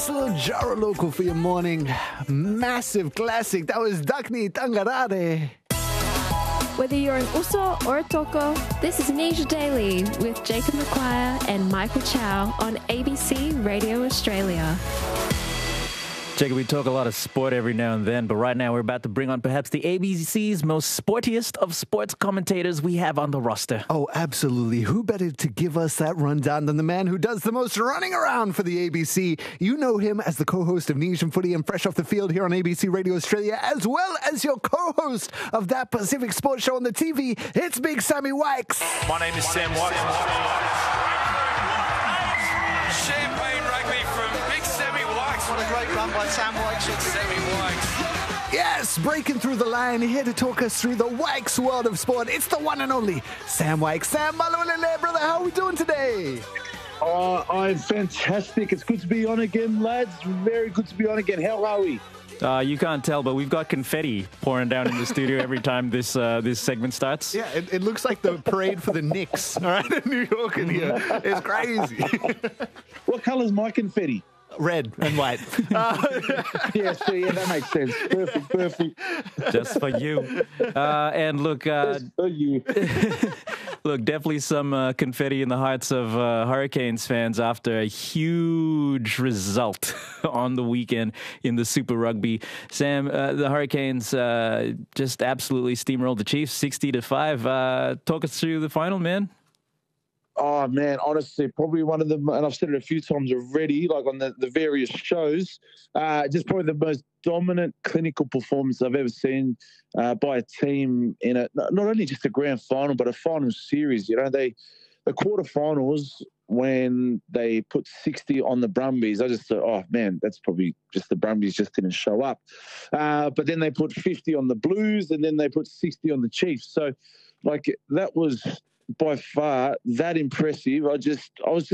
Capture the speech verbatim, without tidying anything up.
Nice little Jara local for your morning. Massive classic. That was Dakni Tangarare. Whether you're an Uso or a Toko, this is Nisha Daily with Jacob McQuire and Michael Chow on A B C Radio Australia. Jacob, we talk a lot of sport every now and then, but right now we're about to bring on perhaps the A B C's most sportiest of sports commentators we have on the roster. Oh, absolutely. Who better to give us that rundown than the man who does the most running around for the A B C? You know him as the co-host of Nation Footy and Fresh Off the Field here on A B C Radio Australia, as well as your co-host of that Pacific Sports Show on the T V. It's Big Sammy Wykes. My name is Sam Wykes. Champagne rugby from Big Sammy Wykes. What a great run by Sam Wykes. Sammy Wykes. Yes, breaking through the line, here to talk us through the Wykes world of sport. It's the one and only Sam Wykes. Sam, Malolele, brother, how are we doing today? Oh, I'm fantastic. It's good to be on again, lads. Very good to be on again. How are we? Uh, you can't tell, but we've got confetti pouring down in the studio every time this uh, this segment starts. Yeah, it, it looks like the parade for the Knicks, all right, in New York in here. It's crazy. What colour's my confetti? Red and white. Uh, yeah, so yeah, that makes sense. Perfect, perfect. Just for you. Uh, and look, uh, Just for you. look, definitely some uh, confetti in the hearts of uh, Hurricanes fans after a huge result on the weekend in the Super Rugby. Sam, uh, the Hurricanes uh, just absolutely steamrolled the Chiefs, sixty to five. Uh, talk us through the final, man. Oh, man, honestly, probably one of the, and I've said it a few times already, like on the, the various shows, uh, just probably the most dominant clinical performance I've ever seen uh, by a team in a, not only just a grand final, but a final series. You know, they, the quarterfinals, when they put sixty on the Brumbies, I just thought, oh, man, that's probably just the Brumbies just didn't show up. Uh, but then they put fifty on the Blues, and then they put sixty on the Chiefs. So, like, that was by far that impressive. I just, I was just